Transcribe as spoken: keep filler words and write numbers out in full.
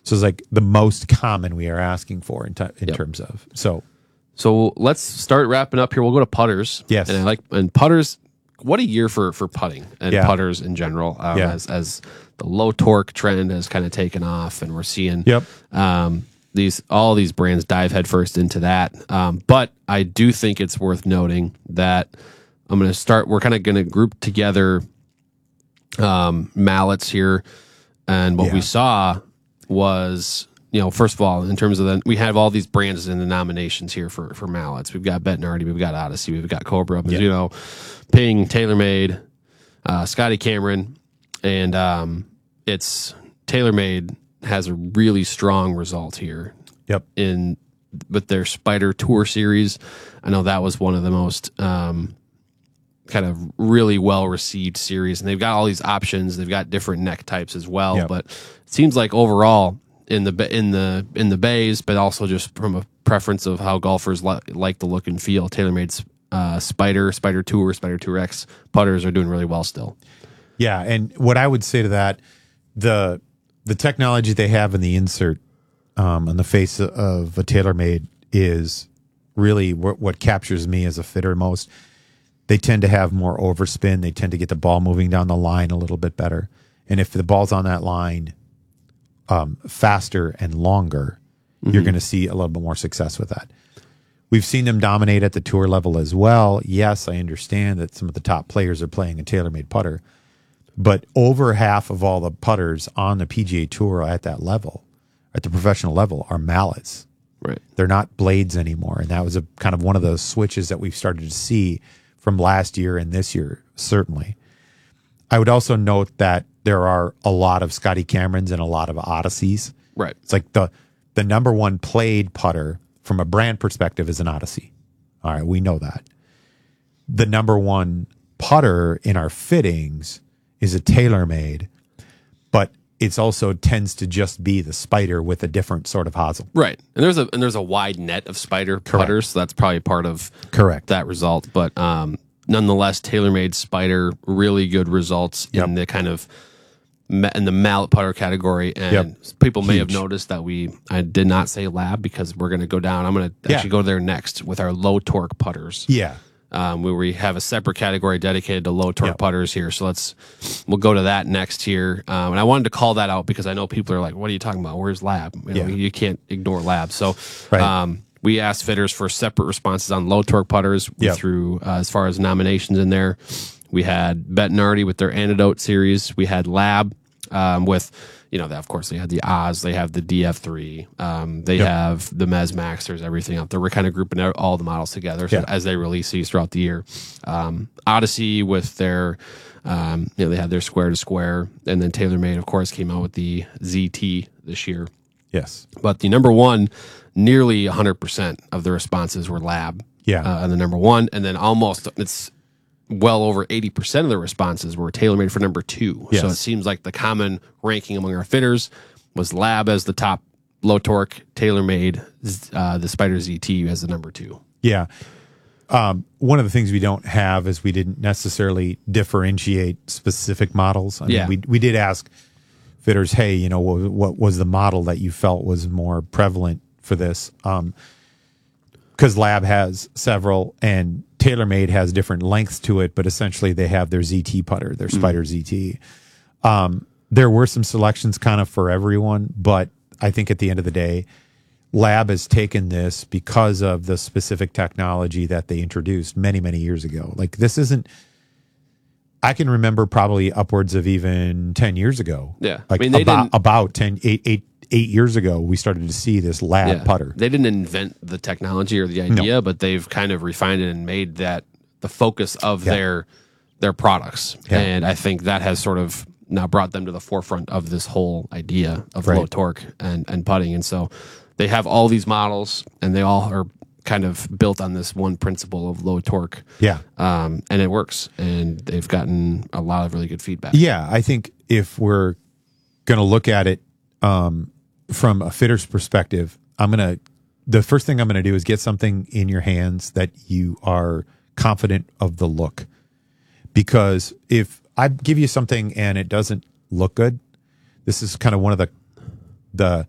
So it's like the most common we are asking for in, t- in Yep. terms of. So So let's start wrapping up here. We'll go to putters. Yes. And I like and putters. What a year for for putting and Yeah. putters in general. Um, Yeah. As as the low torque trend has kind of taken off, and we're seeing Yep. um, these all these brands dive headfirst into that. Um, but I do think it's worth noting that I'm going to start. We're kind of going to group together um, mallets here, and what Yeah. we saw was, you know, first of all, in terms of the, we have all these brands in the nominations here for for mallets. We've got Bettinardi, we've got Odyssey, we've got Cobra, Yeah. you know, Ping, TaylorMade, uh, Scotty Cameron, and um, it's TaylorMade has a really strong result here Yep. in with their Spider Tour series. I know that was one of the most um, kind of really well received series, and they've got all these options. They've got different neck types as well, Yep. but it seems like overall in the ba- in the in the bays, but also just from a preference of how golfers li- like the look and feel, TaylorMade's uh, Spider, Spider Tour, Spider Tour X putters are doing really well still. Yeah, and what I would say to that, the the technology they have in the insert um, on the face of a TaylorMade is really what, what captures me as a fitter most. They tend to have more overspin. They tend to get the ball moving down the line a little bit better. And if the ball's on that line um, faster and longer, Mm-hmm. you're going to see a little bit more success with that. We've seen them dominate at the tour level as well. Yes, I understand that some of the top players are playing a TaylorMade putter, but over half of all the putters on the P G A Tour at that level, at the professional level, are mallets. Right. They're not blades anymore. And that was a kind of one of those switches that we've started to see from last year and this year, certainly. I would also note that there are a lot of Scotty Camerons and a lot of Odysseys. Right. It's like the the number one played putter from a brand perspective is an Odyssey. All right, we know that. The number one putter in our fittings is a TaylorMade, but it's also tends to just be the Spider with a different sort of hosel. Right. And there's a and there's a wide net of Spider putters, so that's probably part of Correct. that result. But um, nonetheless, TaylorMade Spider, really good results Yep. in the kind of ma- in the mallet putter category. And Yep. people may have Huge. noticed that we I did not say lab because we're going to go down. I'm going to Yeah. actually go there next with our low torque putters. Yeah. Um, where we have a separate category dedicated to low torque Yep. putters here. So let's we'll go to that next here. Um, and I wanted to call that out because I know people are like, "What are you talking about? Where's lab?" You know, Yeah. you can't ignore lab. So Right. um, we asked fitters for separate responses on low torque putters. We Yep. threw uh, as far as nominations in there. We had Bettinardi with their Antidote series. We had Lab um, with, you know, they, of course they had the Oz, they have the D F three, um, they Yep. have the Mez Max. There's everything out there. We're kind of grouping out all the models together so Yeah. as they release these throughout the year. Um, Odyssey with their, um, you know, they had their square to square, and then TaylorMade, of course, came out with the Z T this year. Yes. But the number one, nearly one hundred percent of the responses were Lab. Yeah. Uh, and the number one, and then almost it's well over eighty percent of the responses were TaylorMade for number two. Yes. So it seems like the common ranking among our fitters was Lab as the top low torque, TaylorMade, uh, the Spider Z T as the number two. Yeah. Um, one of the things we don't have is we didn't necessarily differentiate specific models. I Yeah. mean, we we did ask fitters, hey, you know, what, what was the model that you felt was more prevalent for this? Um, because Lab has several and TaylorMade has different lengths to it, but essentially they have their Z T putter, their Spider Z T. Um, there were some selections kind of for everyone, but I think at the end of the day, Lab has taken this because of the specific technology that they introduced many, many years ago. Like this isn't, I can remember probably upwards of even ten years ago. Yeah. Like I mean, they about, didn't- about ten, eight, eight, eight years ago, we started to see this Lab Yeah. putter. They didn't invent the technology or the idea, but they've kind of refined it and made that the focus of Yeah. their their products. Yeah. And I think that has sort of now brought them to the forefront of this whole idea of Right. low torque and, and putting. And so they have all these models and they all are kind of built on this one principle of low torque. Yeah. Um, and it works. And they've gotten a lot of really good feedback. Yeah. I think if we're going to look at it um, from a fitter's perspective, I'm going to, the first thing I'm going to do is get something in your hands that you are confident of the look. Because if I give you something and it doesn't look good, this is kind of one of the the